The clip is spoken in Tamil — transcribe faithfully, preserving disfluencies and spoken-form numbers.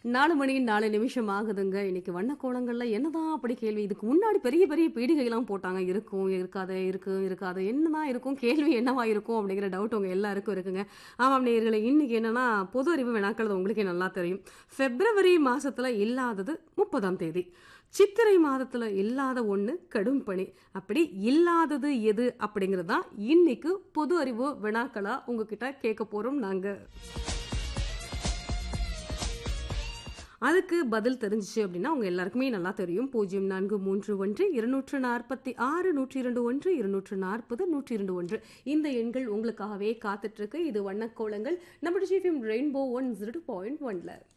நாலு மணி நாலு நிமிஷம் ஆகுதுங்க. இன்னைக்கு வண்ணக்கோலங்கள்ல என்னதான் அப்படி கேள்வி? இதுக்கு முன்னாடி பெரிய பெரிய பீடிகைலாம் போட்டாங்க. இருக்கும், இருக்காது, இருக்கு, இருக்காது. என்னதான் இருக்கும்? கேள்வி என்னவா இருக்கும்? அப்படிங்கிற டவுட் உங்க எல்லாருக்கும் இருக்குங்க. ஆமாம் நேயர்களே, இன்னைக்கு என்னன்னா பொது அறிவு வினாக்கள் உங்களுக்கே நல்லா தெரியும். பிப்ரவரி மாசத்துல இல்லாதது முப்பதாம் தேதி. சித்திரை மாதத்துல இல்லாத ஒண்ணு கடும் பனி. அப்படி இல்லாதது எது அப்படிங்கிறது தான் இன்னைக்கு பொது அறிவு வினாக்களா உங்ககிட்ட கேட்க போறோம் நாங்க. அதுக்கு பதில் தெரிஞ்சிச்சு அப்படின்னா உங்க எல்லாருக்குமே நல்லா தெரியும். பூஜ்ஜியம் நான்கு மூன்று ஒன்று இருநூற்று நாற்பத்தி ஆறு நூற்றி இரண்டு ஒன்று இருநூற்று நாற்பது நூற்றி இரண்டு ஒன்று இந்த எண்கள் உங்களுக்காகவே காத்துட்டு இருக்கு. இது வண்ணக்கோலங்கள் நம்ம rainbow one zero two point ஒன்ல.